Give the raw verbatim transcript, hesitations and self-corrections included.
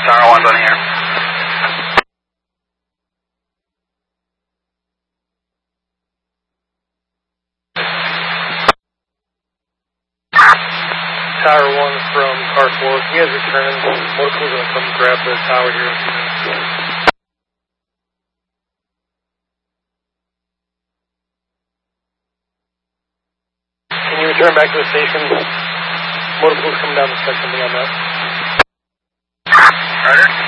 Tower one's on here. Tower one from car four. Can you guys return? Motor pool's going to come grab the tower here in a few minutes. Can you return back to the station? Motor pool's coming down to check something on that. Roger.